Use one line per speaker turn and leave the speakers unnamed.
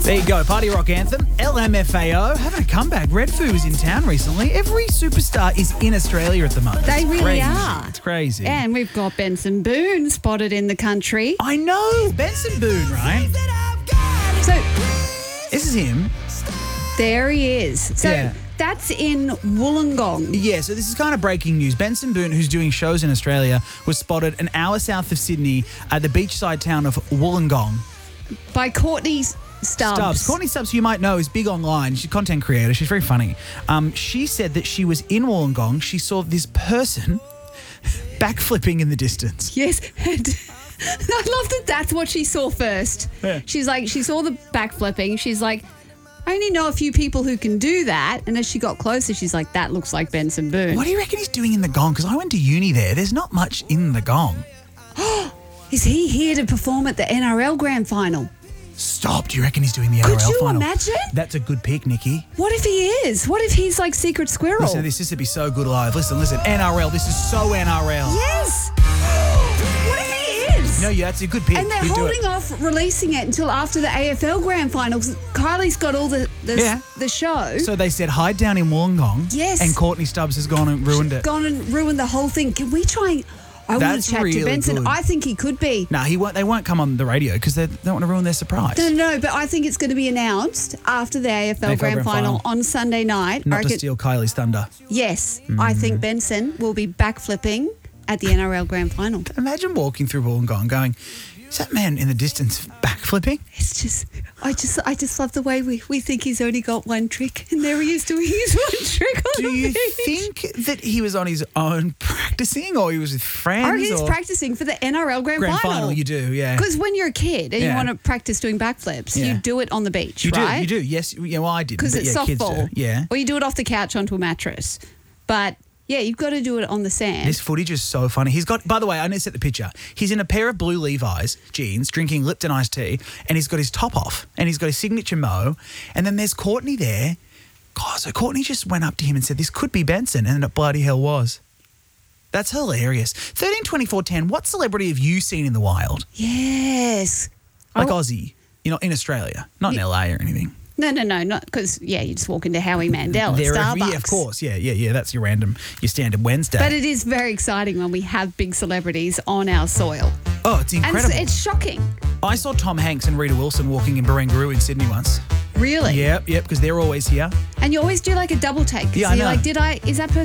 There you go, party rock anthem. LMFAO having a comeback. Redfoo was in town recently. Every superstar is in Australia at the moment.
They
It's
really
crazy.
are.
It's crazy.
And we've got Benson Boone spotted in the country.
I know, Benson Boone, right?
So
This is him.
there he is. So
Yeah.
that's in Wollongong.
Yeah, so this is kind of breaking news. Benson Boone, who's doing shows in Australia, was spotted an hour south of Sydney at the beachside town of Wollongong.
By Courtney Stubbs.
Courtney Stubbs, who you might know, is big online. She's a content creator. She's very funny. She said that she was in Wollongong. She saw this person backflipping in the distance.
Yes. And I love that that's what she saw first.
Yeah.
She's like, she saw the backflipping. She's like, I only know a few people who can do that. And as she got closer, she's like, that looks like Benson Boone.
What do you reckon he's doing in the Gong? Because I went to uni there. There's not much in the Gong.
Is he here to perform at the NRL Grand Final?
Stop. Do you reckon he's doing the
Could
NRL
you
final?
imagine?
That's a good pick, Nikki.
What if he is? What if he's like Secret Squirrel?
Listen to this. This would be so good live. Listen. NRL. This is so NRL.
Yes. What if he is?
No, yeah, that's a good pick.
And they're
You'd do
holding
it.
off releasing it until after the AFL Grand Finals. Kylie's got all the show.
So they said hide down in Wollongong.
Yes.
And Courtney Stubbs has gone and ruined it.
Gone and ruined the whole thing. Can we try? I want
That's
to chat
really
to Benson.
good.
I think he could be.
No, he won't. They won't come on the radio because they don't want to ruin their surprise.
No, but I think it's going to be announced after the AFL Grand Final on Sunday night. I
Not to
reckon-
steal Kylie's thunder.
Yes, I think Benson will be backflipping at the NRL Grand Final.
Imagine walking through Wollongong going, is that man in the distance backflipping?
It's just, I just love the way we think he's only got one trick, and there he is doing his one trick on
Do
the
you
beach.
think that he was on his own practicing or he was with friends?
I reckon he's
or
practicing for the NRL Grand Final.
You do, yeah.
Because when you're a kid and you
Yeah.
want to practice doing backflips,
Yeah.
you do it on the beach,
You
right?
do. Yes. Yeah, well, I did.
Because it's
kids
softball.
do. Yeah.
Or you do it off the couch onto a mattress. But yeah, you've got to do it on the sand.
This footage is so funny. He's got, by the way, I need to set the picture. He's in a pair of blue Levi's jeans, drinking Lipton iced tea, and he's got his top off, and he's got his signature mo, and then there's Courtney there. God, so Courtney just went up to him and said, this could be Benson, and it bloody hell was. That's hilarious. 13 24 10, what celebrity have you seen in the wild?
Yes.
Like
Oh,
Aussie, in Australia, not in LA or anything.
No, not because, you just walk into Howie Mandel at Starbucks.
Yeah, of course. Yeah. That's your standard Wednesday.
But it is very exciting when we have big celebrities on our soil.
Oh, it's
And
incredible.
it's shocking.
I saw Tom Hanks and Rita Wilson walking in Barangaroo in Sydney once.
Really?
Yep, because they're always here.
And you always do like a double take. 'cause
Yeah, I
you're
know.
like, is that person